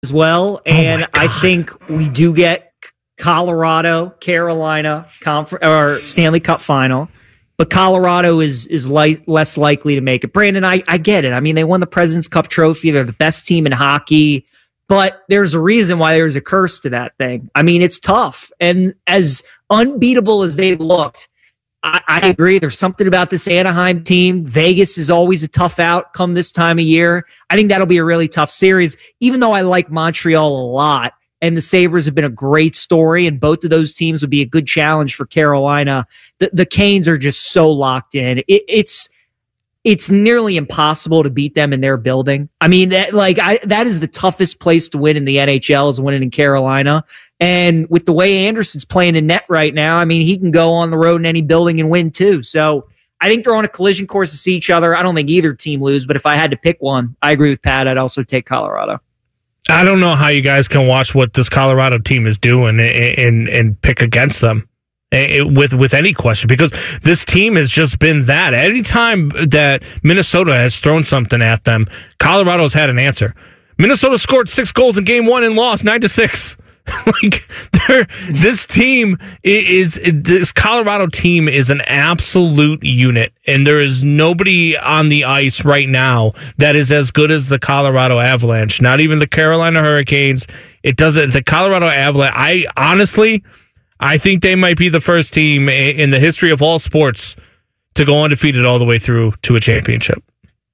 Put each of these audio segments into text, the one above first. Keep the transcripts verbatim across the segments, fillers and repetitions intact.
as well. And oh I think we do get Colorado, Carolina conference or Stanley Cup final. But Colorado is is li- less likely to make it. Brandon, I, I get it. I mean, they won the President's Cup trophy. They're the best team in hockey. But there's a reason why there's a curse to that thing. I mean, it's tough. And as unbeatable as they've looked, I, I agree. There's something about this Anaheim team. Vegas is always a tough out come this time of year. I think that'll be a really tough series, even though I like Montreal a lot. And the Sabres have been a great story, and both of those teams would be a good challenge for Carolina. The, the Canes are just so locked in. It, it's it's nearly impossible to beat them in their building. I mean, that, like I, that is the toughest place to win in the N H L is winning in Carolina. And with the way Anderson's playing in net right now, I mean, he can go on the road in any building and win too. So I think they're on a collision course to see each other. I don't think either team lose, but if I had to pick one, I agree with Pat. I'd also take Colorado. I don't know how you guys can watch what this Colorado team is doing and and, and pick against them with with any question, because this team has just been that. Anytime that Minnesota has thrown something at them, Colorado's had an answer. Minnesota scored six goals in game one and lost nine to six. Like this team is this Colorado team is an absolute unit, and there is nobody on the ice right now that is as good as the Colorado Avalanche. Not even the Carolina Hurricanes. It doesn't. The Colorado Avalanche. I honestly, I think they might be the first team in the history of all sports to go undefeated all the way through to a championship.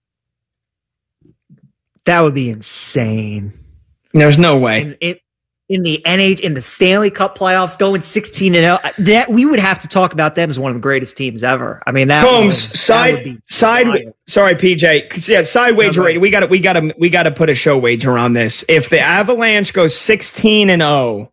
That would be insane. There's no way. And it. In the N H in the Stanley Cup playoffs, going sixteen and oh, that we would have to talk about them as one of the greatest teams ever. I mean, that Combs would, side that would be side. wild. Sorry, P J. Yeah, side wager rating. We got to we got to we got to put a show wager on this. If the Avalanche goes sixteen and oh,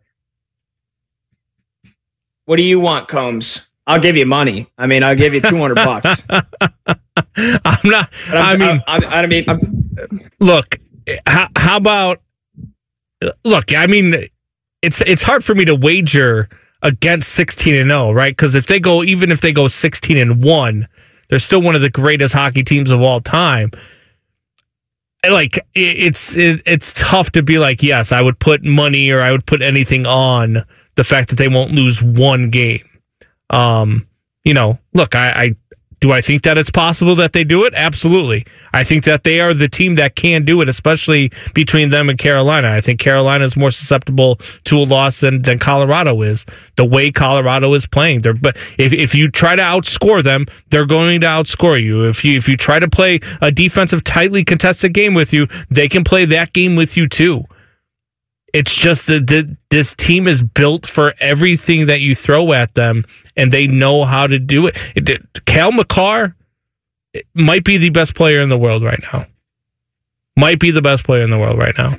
what do you want, Combs? I'll give you money. I mean, I'll give you two hundred bucks. I'm not. I'm, I mean, I, I, I mean, I'm, look. How, how about? Look, I mean, it's it's hard for me to wager against sixteen and oh, right? Because if they go, even if they go sixteen and one, they're still one of the greatest hockey teams of all time. Like it's it, it's tough to be like, yes, I would put money or I would put anything on the fact that they won't lose one game. Um, you know, look, I, I do I think that it's possible that they do it? Absolutely. I think that they are the team that can do it, especially between them and Carolina. I think Carolina is more susceptible to a loss than, than Colorado is. The way Colorado is playing, they're, but if if you try to outscore them, they're going to outscore you. If you if you try to play a defensive, tightly contested game with you, they can play that game with you too. It's just that the, this team is built for everything that you throw at them, and they know how to do it. it Cale Makar might be the best player in the world right now. Might be the best player in the world right now.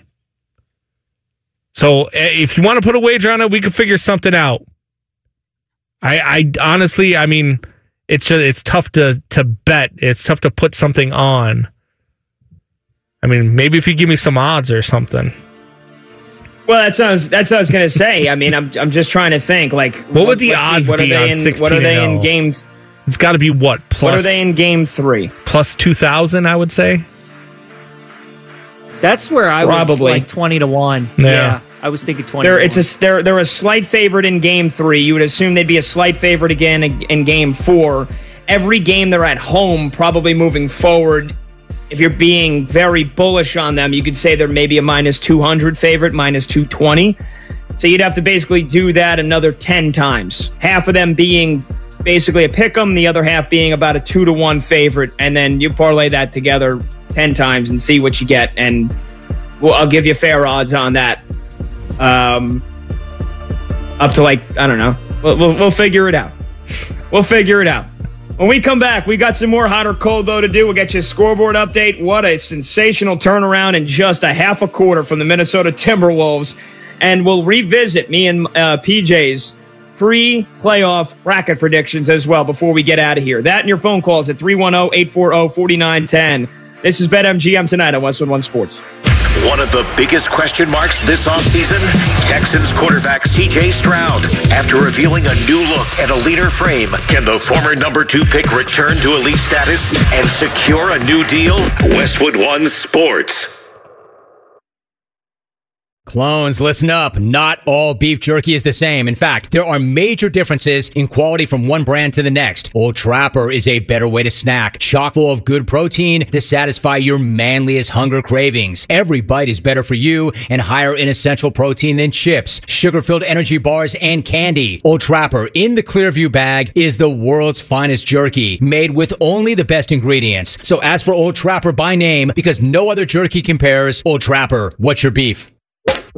So if you want to put a wager on it, we can figure something out. I, I honestly, I mean, it's just, it's tough to to bet. It's tough to put something on. I mean, maybe if you give me some odds or something. Well, that's what I was, that's what I was going to say. I mean, I'm I'm just trying to think. Like, what would the odds what be are on they in, sixteen What are they and oh? in game? It's got to be what? Plus, what are they in game three? Plus two thousand, I would say. That's where I Probably. was like twenty to one. Yeah. yeah I was thinking twenty. They're, to it's one. a they're they're a slight favorite in game three. You would assume they'd be a slight favorite again in, in game four. Every game they're at home, probably moving forward. If you're being very bullish on them, you could say they're maybe a minus two hundred favorite, minus two twenty. So you'd have to basically do that another ten times. Half of them being basically a pick 'em, the other half being about a two to one favorite, and then you parlay that together ten times and see what you get. And well, I'll give you fair odds on that. Um, up to like I don't know. We'll, we'll we'll figure it out. We'll figure it out. When we come back, we got some more hot or cold, though, to do. We'll get you a scoreboard update. What a sensational turnaround in just a half a quarter from the Minnesota Timberwolves. And we'll revisit me and uh, P J's pre-playoff bracket predictions as well before we get out of here. That and your phone calls at three one zero, eight four zero, four nine one zero. This is BetMGM tonight on Westwood One Sports. One of the biggest question marks this offseason, Texans quarterback C J Stroud. After revealing a new look and a leaner frame, can the former number two pick return to elite status and secure a new deal? Westwood One Sports. Clones, listen up. Not all beef jerky is the same. In fact, there are major differences in quality from one brand to the next. Old Trapper is a better way to snack, chock full of good protein to satisfy your manliest hunger cravings. Every bite is better for you and higher in essential protein than chips, sugar-filled energy bars, and candy. Old Trapper in the Clearview bag is the world's finest jerky, made with only the best ingredients. So ask for Old Trapper by name because no other jerky compares. Old Trapper, what's your beef?